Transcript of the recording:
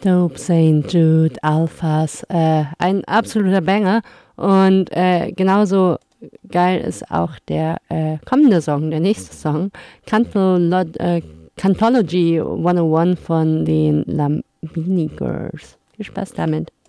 Dope St. Jude Alphas, ein absoluter Banger und genauso geil ist auch der kommende Song, der nächste Song, Cantology 101 von den Lambini Girls. Viel Spaß damit.